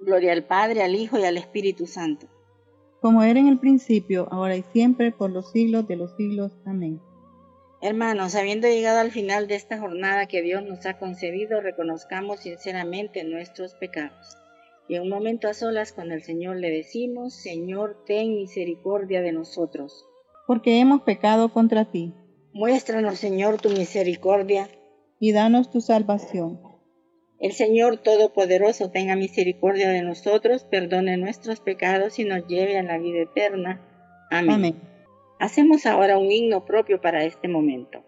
Gloria al Padre, al Hijo y al Espíritu Santo. Como era en el principio, ahora y siempre, por los siglos de los siglos. Amén. Hermanos, habiendo llegado al final de esta jornada que Dios nos ha concedido, reconozcamos sinceramente nuestros pecados. Y en un momento a solas con el Señor le decimos: Señor, ten misericordia de nosotros. Porque hemos pecado contra ti. Muéstranos, Señor, tu misericordia. Y danos tu salvación. El Señor Todopoderoso tenga misericordia de nosotros, perdone nuestros pecados y nos lleve a la vida eterna. Amén. Amén. Hacemos ahora un himno propio para este momento.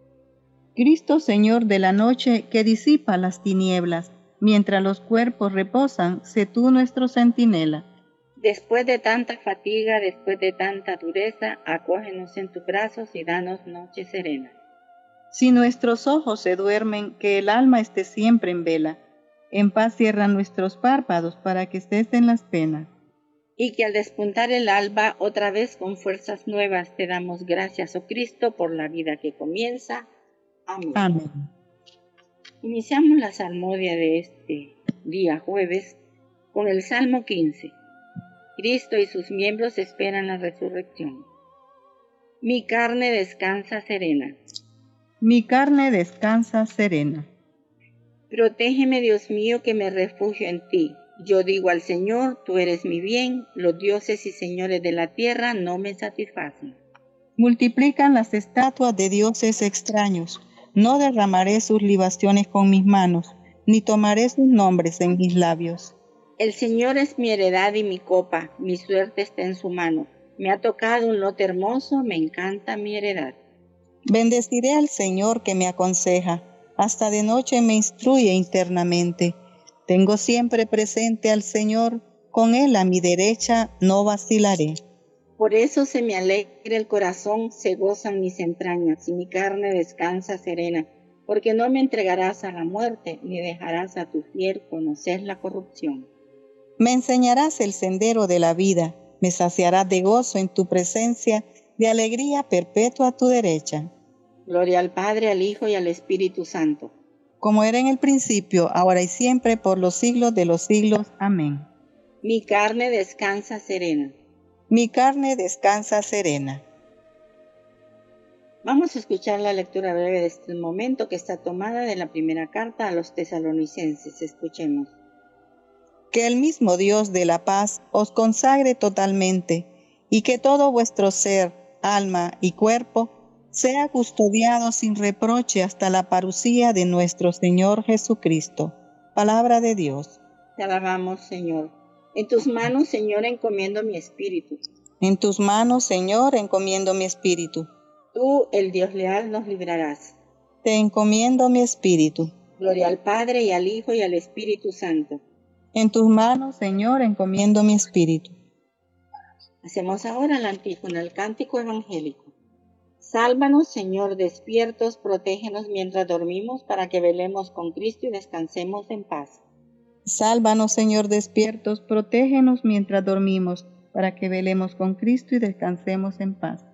Cristo, Señor de la noche, que disipa las tinieblas, mientras los cuerpos reposan, sé tú nuestro centinela. Después de tanta fatiga, después de tanta dureza, acógenos en tus brazos y danos noche serena. Si nuestros ojos se duermen, que el alma esté siempre en vela. En paz cierra nuestros párpados para que cesen las penas. Y que al despuntar el alba, otra vez con fuerzas nuevas, te damos gracias, oh Cristo, por la vida que comienza. Amén. Amén. Iniciamos la salmodia de este día jueves con el Salmo 15. Cristo y sus miembros esperan la resurrección. Mi carne descansa serena. Mi carne descansa serena. Protégeme, Dios mío, que me refugio en ti. Yo digo al Señor, tú eres mi bien, los dioses y señores de la tierra no me satisfacen. Multiplican las estatuas de dioses extraños. No derramaré sus libaciones con mis manos, ni tomaré sus nombres en mis labios. El Señor es mi heredad y mi copa, mi suerte está en su mano. Me ha tocado un lote hermoso, me encanta mi heredad. Bendeciré al Señor que me aconseja, hasta de noche me instruye internamente. Tengo siempre presente al Señor, con Él a mi derecha no vacilaré. Por eso se me alegra el corazón, se gozan mis entrañas, y mi carne descansa serena, porque no me entregarás a la muerte, ni dejarás a tu fiel conocer la corrupción. Me enseñarás el sendero de la vida, me saciarás de gozo en tu presencia, de alegría perpetua a tu derecha. Gloria al Padre, al Hijo y al Espíritu Santo. Como era en el principio, ahora y siempre, por los siglos de los siglos. Amén. Mi carne descansa serena. Mi carne descansa serena. Vamos a escuchar la lectura breve de este momento que está tomada de la primera carta a los tesalonicenses. Escuchemos. Que el mismo Dios de la paz os consagre totalmente, y que todo vuestro ser, alma y cuerpo sea custodiado sin reproche hasta la parucía de nuestro Señor Jesucristo. Palabra de Dios. Te alabamos, Señor. En tus manos, Señor, encomiendo mi espíritu. En tus manos, Señor, encomiendo mi espíritu. Tú, el Dios leal, nos librarás. Te encomiendo mi espíritu. Gloria al Padre, y al Hijo, y al Espíritu Santo. En tus manos, Señor, encomiendo mi espíritu. Hacemos ahora la antífona, el cántico evangélico. Sálvanos, Señor, despiertos, protégenos mientras dormimos, para que velemos con Cristo y descansemos en paz. Sálvanos, Señor, despiertos, protégenos mientras dormimos, para que velemos con Cristo y descansemos en paz.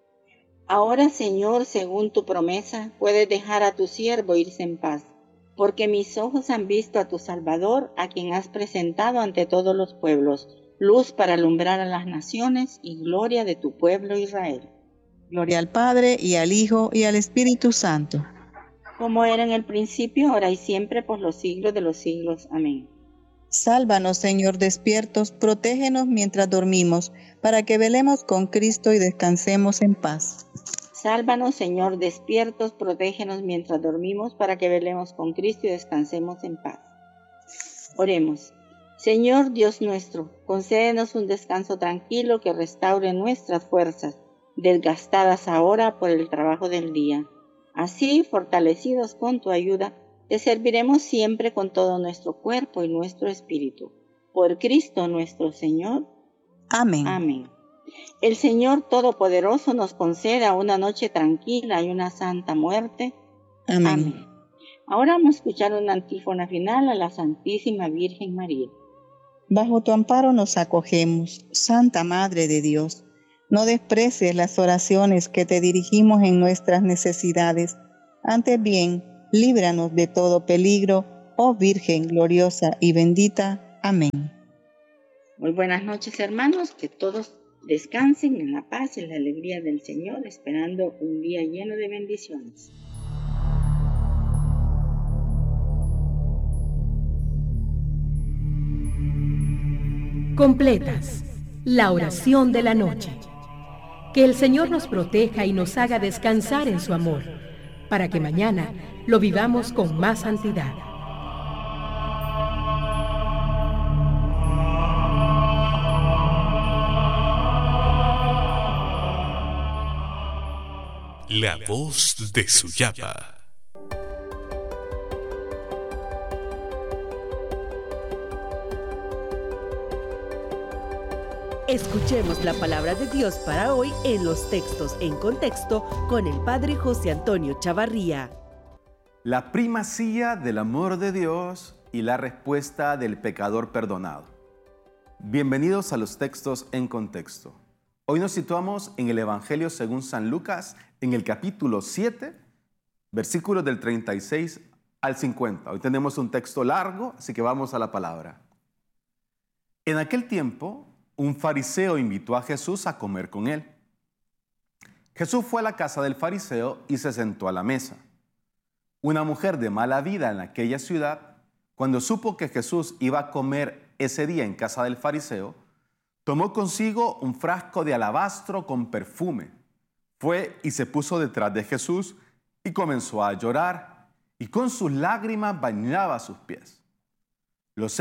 Ahora, Señor, según tu promesa, puedes dejar a tu siervo irse en paz, porque mis ojos han visto a tu Salvador, a quien has presentado ante todos los pueblos, luz para alumbrar a las naciones y gloria de tu pueblo Israel. Gloria al Padre, y al Hijo, y al Espíritu Santo. Como era en el principio, ahora y siempre, por los siglos de los siglos. Amén. Sálvanos, Señor, despiertos, protégenos mientras dormimos, para que velemos con Cristo y descansemos en paz. Sálvanos, Señor, despiertos, protégenos mientras dormimos, para que velemos con Cristo y descansemos en paz. Oremos. Señor Dios nuestro, concédenos un descanso tranquilo que restaure nuestras fuerzas, desgastadas ahora por el trabajo del día. Así, fortalecidos con tu ayuda, te serviremos siempre con todo nuestro cuerpo y nuestro espíritu. Por Cristo nuestro Señor. Amén. Amén. El Señor Todopoderoso nos conceda una noche tranquila y una santa muerte. Amén. Amén. Ahora vamos a escuchar una antífona final a la Santísima Virgen María. Bajo tu amparo nos acogemos, Santa Madre de Dios. No desprecies las oraciones que te dirigimos en nuestras necesidades. Antes bien, líbranos de todo peligro, oh Virgen gloriosa y bendita. Amén. Muy buenas noches, hermanos, que todos descansen en la paz y en la alegría del Señor, esperando un día lleno de bendiciones. Completas la oración de la noche. Que el Señor nos proteja y nos haga descansar en su amor, para que mañana lo vivamos con más santidad. La voz de Suyapa. Escuchemos la palabra de Dios para hoy en los textos en contexto con el Padre José Antonio Chavarría. La primacía del amor de Dios y la respuesta del pecador perdonado. Bienvenidos a los textos en contexto. Hoy nos situamos en el Evangelio según San Lucas, en el capítulo 7, versículos del 36 al 50. Hoy tenemos un texto largo, así que vamos a la palabra. En aquel tiempo, un fariseo invitó a Jesús a comer con él. Jesús fue a la casa del fariseo y se sentó a la mesa. Una mujer de mala vida en aquella ciudad, cuando supo que Jesús iba a comer ese día en casa del fariseo, tomó consigo un frasco de alabastro con perfume. Fue y se puso detrás de Jesús y comenzó a llorar, y con sus lágrimas bañaba sus pies. Los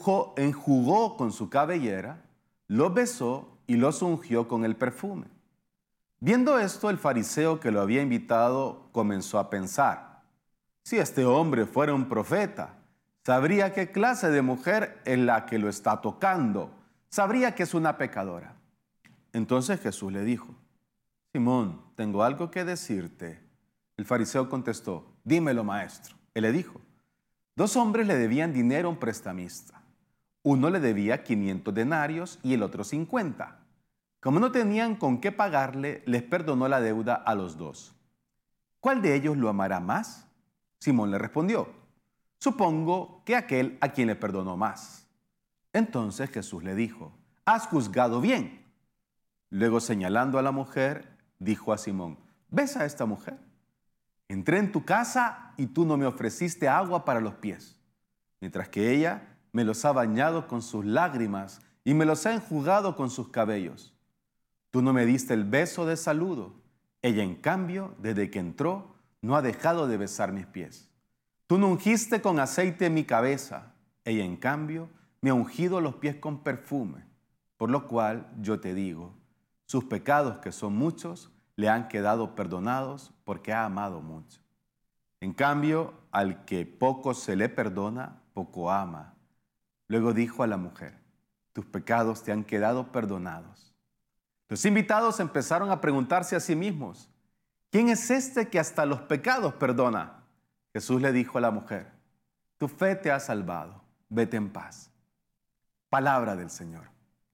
enjugó con su cabellera, los besó y los ungió con el perfume. Viendo esto, el fariseo que lo había invitado comenzó a pensar: si este hombre fuera un profeta, sabría qué clase de mujer es la que lo está tocando, sabría que es una pecadora. Entonces Jesús le dijo: Simón, tengo algo que decirte. El fariseo contestó: dímelo, maestro. Él le dijo: 2 hombres le debían dinero a un prestamista. Uno le debía 500 denarios y el otro 50. Como no tenían con qué pagarle, les perdonó la deuda a los 2. ¿Cuál de ellos lo amará más? Simón le respondió: supongo que aquel a quien le perdonó más. Entonces Jesús le dijo: has juzgado bien. Luego, señalando a la mujer, dijo a Simón: ¿ves a esta mujer? Entré en tu casa y tú no me ofreciste agua para los pies, mientras que ella me los ha bañado con sus lágrimas y me los ha enjugado con sus cabellos. Tú no me diste el beso de saludo. Ella, en cambio, desde que entró, no ha dejado de besar mis pies. Tú no ungiste con aceite mi cabeza. Ella, en cambio, me ha ungido los pies con perfume. Por lo cual yo te digo, sus pecados, que son muchos, le han quedado perdonados porque ha amado mucho. En cambio, al que poco se le perdona, poco ama. Luego dijo a la mujer: tus pecados te han quedado perdonados. Los invitados empezaron a preguntarse a sí mismos: ¿quién es este que hasta los pecados perdona? Jesús le dijo a la mujer: tu fe te ha salvado, vete en paz. Palabra del Señor.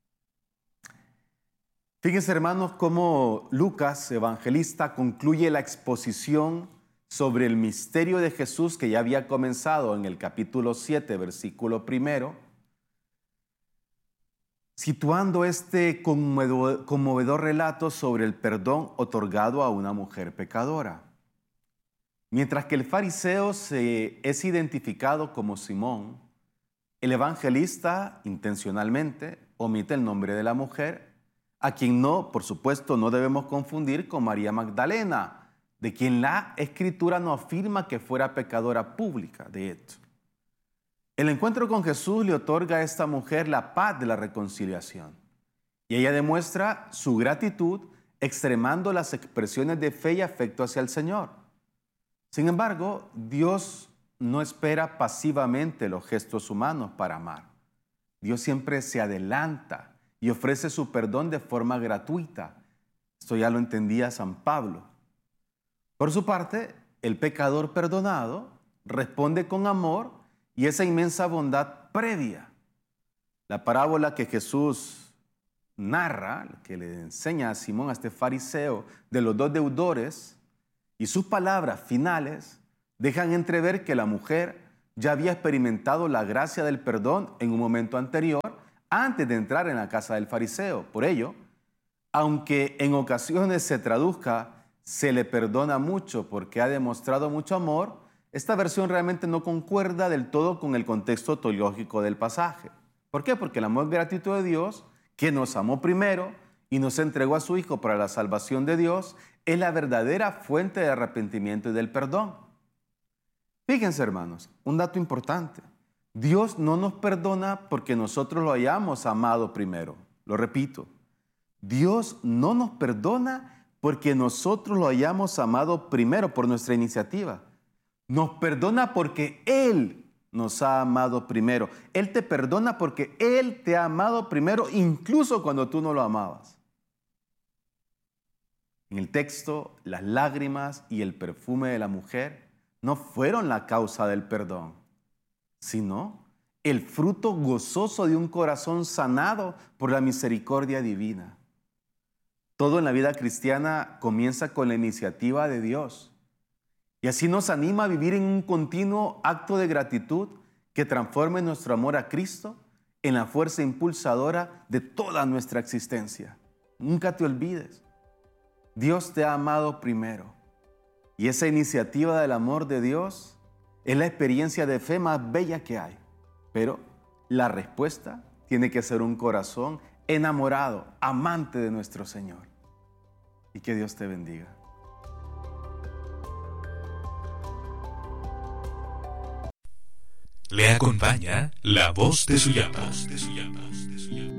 Fíjense, hermanos, cómo Lucas, evangelista, concluye la exposición sobre el misterio de Jesús que ya había comenzado en el capítulo 7, versículo 1, situando este conmovedor relato sobre el perdón otorgado a una mujer pecadora. Mientras que el fariseo es identificado como Simón, el evangelista intencionalmente omite el nombre de la mujer, a quien por supuesto, no debemos confundir con María Magdalena, de quien la Escritura no afirma que fuera pecadora pública, de hecho. El encuentro con Jesús le otorga a esta mujer la paz de la reconciliación, y ella demuestra su gratitud extremando las expresiones de fe y afecto hacia el Señor. Sin embargo, Dios no espera pasivamente los gestos humanos para amar. Dios siempre se adelanta y ofrece su perdón de forma gratuita. Esto ya lo entendía San Pablo. Por su parte, el pecador perdonado responde con amor y esa inmensa bondad previa. La parábola que Jesús narra, que le enseña a Simón, a este fariseo, de los 2 deudores, y sus palabras finales dejan entrever que la mujer ya había experimentado la gracia del perdón en un momento anterior, antes de entrar en la casa del fariseo. Por ello, aunque en ocasiones se traduzca, se le perdona mucho porque ha demostrado mucho amor, esta versión realmente no concuerda del todo con el contexto teológico del pasaje. ¿Por qué? Porque el amor gratuito de Dios, que nos amó primero y nos entregó a su Hijo para la salvación de Dios, es la verdadera fuente de arrepentimiento y del perdón. Fíjense, hermanos, un dato importante. Dios no nos perdona porque nosotros lo hayamos amado primero. Lo repito, Dios no nos perdona porque nosotros lo hayamos amado primero por nuestra iniciativa. Nos perdona porque Él nos ha amado primero. Él te perdona porque Él te ha amado primero, incluso cuando tú no lo amabas. En el texto, las lágrimas y el perfume de la mujer no fueron la causa del perdón, sino el fruto gozoso de un corazón sanado por la misericordia divina. Todo en la vida cristiana comienza con la iniciativa de Dios. Y así nos anima a vivir en un continuo acto de gratitud que transforme nuestro amor a Cristo en la fuerza impulsadora de toda nuestra existencia. Nunca te olvides, Dios te ha amado primero. Y esa iniciativa del amor de Dios es la experiencia de fe más bella que hay. Pero la respuesta tiene que ser un corazón enamorado, amante de nuestro Señor. Y que Dios te bendiga. Le acompaña la voz de su llama.